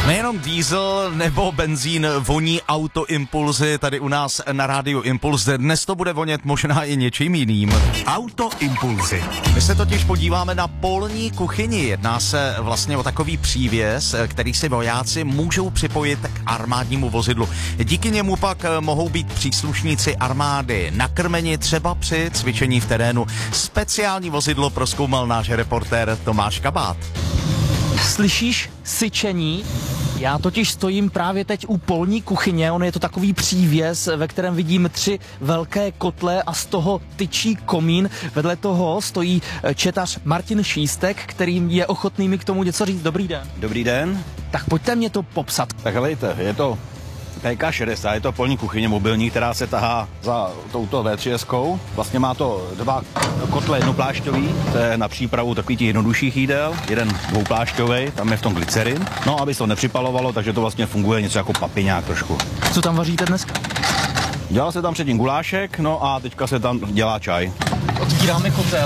Nejenom diesel nebo benzín voní autoimpulzy tady u nás na rádiu Impuls. Dnes to bude vonět možná i něčím jiným. Autoimpulzy. My se totiž podíváme na polní kuchyni. Jedná se vlastně o takový přívěs, který si vojáci můžou připojit k armádnímu vozidlu. Díky němu pak mohou být příslušníci armády nakrmeni třeba při cvičení v terénu. Speciální vozidlo prozkoumal náš reportér Tomáš Kabát. Slyšíš syčení? Já totiž stojím právě teď u polní kuchyně, on je to takový přívěs, ve kterém vidím 3 velké kotle a z toho tyčí komín. Vedle toho stojí četař Martin Šístek, který je ochotný mi k tomu něco říct. Dobrý den. Dobrý den. Tak pojďte mě to popsat. Tak helejte, je to PK60, je to polní kuchyně mobilní, která se tahá za touto V3S-kou. Vlastně má to 2 kotle jednoplášťový, to je na přípravu takových těch jednodušších jídel, jeden dvouplášťový, tam je v tom glycerin. No, aby se to nepřipalovalo, takže to vlastně funguje něco jako papiňák trošku. Co tam vaříte dneska? Dělal se tam předtím gulášek, no a teďka se tam dělá čaj. Otvíráme kotel.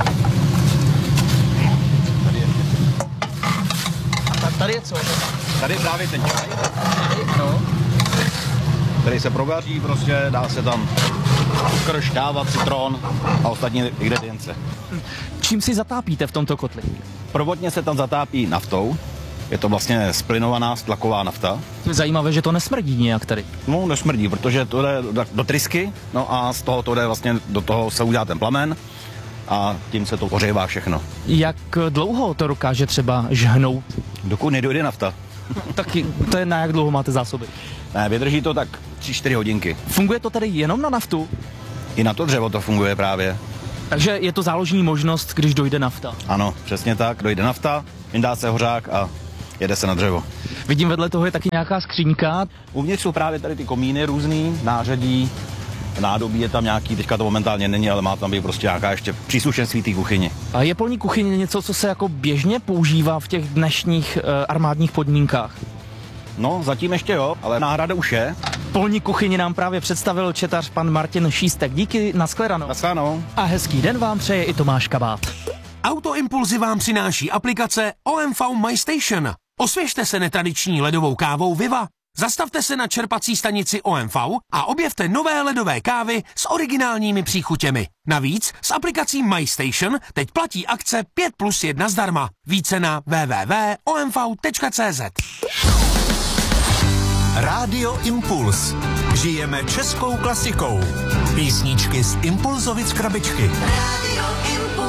A tady je co? Tady je právě ten čaj. No. Který se provaří, prostě dá se tam cukr, šťáva, citron a ostatní ingredience. Čím si zatápíte v tomto kotli? Prvotně se tam zatápí naftou, je to vlastně splinovaná tlaková nafta. Zajímavé, že to nesmrdí nějak tady. No, nesmrdí, protože to jde do trysky, no a z toho to jde vlastně, do toho se udělá ten plamen a tím se to ohřívá všechno. Jak dlouho to dokáže třeba žhnout? Dokud nedojde nafta. Taky, to je na jak dlouho máte zásoby? Ne, vydrží to tak 3-4 hodinky. Funguje to tady jenom na naftu? I na to dřevo to funguje právě. Takže je to záložní možnost, když dojde nafta? Ano, přesně tak, dojde nafta, vyndá se hořák a jede se na dřevo. Vidím, vedle toho je taky nějaká skříňka. Uvnitř jsou právě tady ty komíny různý, nářadí, nádobí je tam nějaký, teďka to momentálně není, ale má tam být prostě nějaká ještě příslušenství té kuchyni. A je polní kuchyně něco, co se jako běžně používá v těch dnešních armádních podmínkách? No, zatím ještě jo, ale náhrada už je. Polní kuchyni nám právě představil četař pan Martin Šístek. Díky, nashledanou. Nashledanou. A hezký den vám přeje i Tomáš Kabát. Autoimpulzy vám přináší aplikace OMV My Station. Osvěžte se netradiční ledovou kávou Viva. Zastavte se na čerpací stanici OMV a objevte nové ledové kávy s originálními příchutěmi. Navíc s aplikací My Station teď platí akce 5+1 zdarma. Více na www.omv.cz. Rádio Impuls. Žijeme českou klasikou. Písničky z Impulzovic krabičky. Rádio Impuls.